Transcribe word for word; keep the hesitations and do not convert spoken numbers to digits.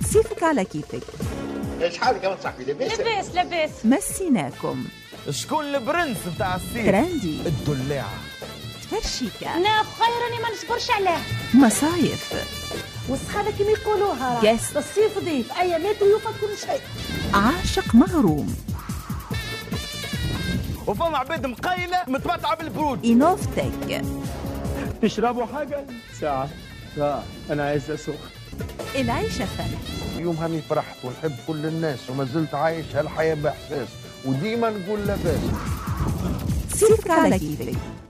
صيفك على كيفك. ايش حالك يا صاحبي؟ لاباس لاباس لاباس. مسيناكم. شكون البرنس بتاع الصيف؟ ترندي. الدلاعة. تفرشيكا. انا خيرني ما نصبرش عليه. مصايف. والصحابة كما يقولوها يس. الصيف ضيف ايامات ويوفى كل شيء. عاشق مغروم. وفما عباد مقيلة متمتعة بالبرود. إينوفتك. تشربوا حاجة؟ ساعة لا أنا عايز أسوق. العيشة فن. يوم هاني فرحت ونحب كل الناس وما زلت عايش هالحياة بإحساس وديما نقول لاباس. صيفك على كيفك.